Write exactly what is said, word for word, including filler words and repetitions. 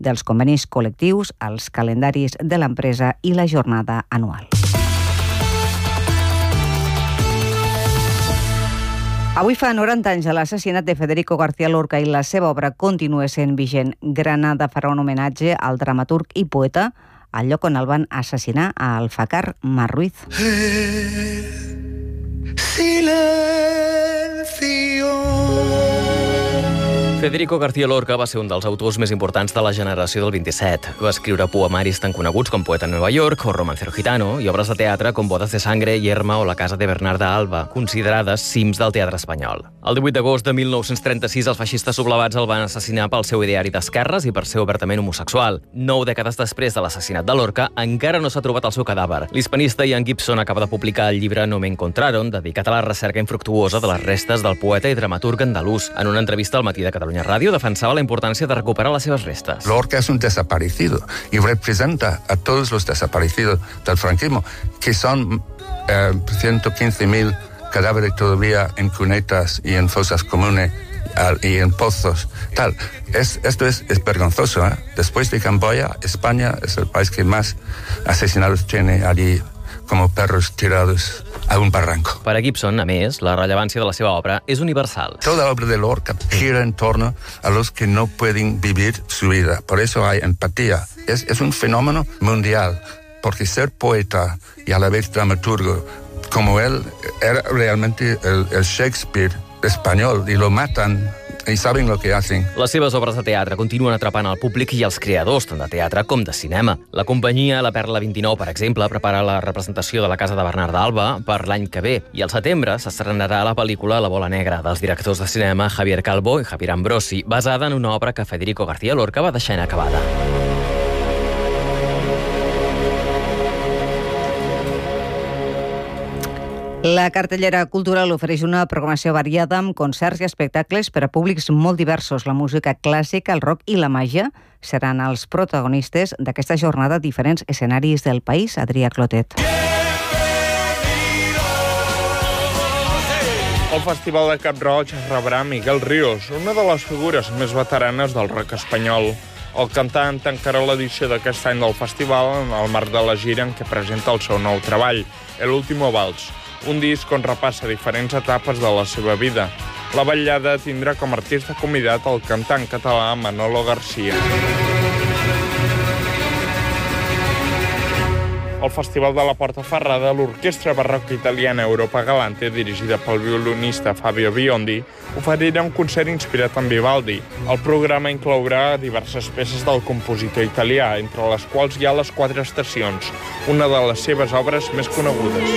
dels convenis col·lectius, els calendaris de l'empresa i la jornada anual. Avui fa noranta anys de l'assassinat de Federico García Lorca i la seva obra continua sent vigent. Granada farà un homenatge al dramaturg i poeta al lloc on el van assassinar, a Alfacar Marruiz. Federico García Lorca va ser un dels autors més importants de la generació del vint-i-set. Va escriure poemaris tan coneguts com Poeta en Nueva York o Romancero Gitano i obres de teatre com Bodas de Sangre, Yerma o La casa de Bernarda Alba, considerades cims del teatre espanyol. El divuit d'agost de mil nou-cents trenta-sis, els feixistes sublevats el van assassinar pel seu ideari d'esquerres i per ser obertament homosexual. Nou dècades després de l'assassinat de Lorca, encara no s'ha trobat el seu cadàver. L'hispanista Ian Gibson acaba de publicar el llibre No me encontraron, dedicat a la recerca infructuosa de les restes del poeta i dramaturg andalús. En una entrevista al Matí de Catalunya Ràdio defensava la importància de recuperar les seves restes. Lorca es un desaparecido y representa a todos los desaparecidos del franquismo, que son eh, ciento quince mil cadáveres todavía en cunetas y en fosas comunes y en pozos. Tal. Es, esto es, es vergonzoso. ¿eh? Después de Camboya, España es el país que más asesinados tiene allí como perros tirados a un barranco. Per a Gibson, a més, la rellevància de la seva obra és universal. Toda obra de Lorca gira en torno a los que no pueden vivir su vida. Por eso hay empatía. Es, es un fenómeno mundial, porque ser poeta y a la vez dramaturgo, como él, era realmente el, el Shakespeare español, y lo matan i saben lo que hacen. Les seves obres de teatre continuen atrapant el públic i els creadors, tant de teatre com de cinema. La companyia La Perla vint-i-nou, per exemple, prepara la representació de La casa de Bernarda Alba per l'any que ve, i al setembre s'estrenarà la pel·lícula La bola negra, dels directors de cinema Javier Calvo i Javier Ambrosi, basada en una obra que Federico García Lorca va deixar inacabada. La cartellera cultural ofereix una programació variada amb concerts i espectacles per a públics molt diversos. La música clàssica, el rock i la màgia seran els protagonistes d'aquesta jornada a diferents escenaris del país. Adrià Clotet. El Festival de Cap-roig rebrà Miguel Ríos, una de les figures més veteranes del rock espanyol. El cantant tancarà l'edició d'aquest any del festival en el marc de la gira en què presenta el seu nou treball, El último vals, un disc on repassa diferents etapes de la seva vida. La vetllada tindrà com a artista convidat el cantant català Manolo García. Al Festival de la Portaferrada, l'orquestra barroca italiana Europa Galante, dirigida pel violinista Fabio Biondi, oferirà un concert inspirat en Vivaldi. El programa inclourà diverses peces del compositor italià, entre les quals hi ha Les quatre estacions, una de les seves obres més conegudes.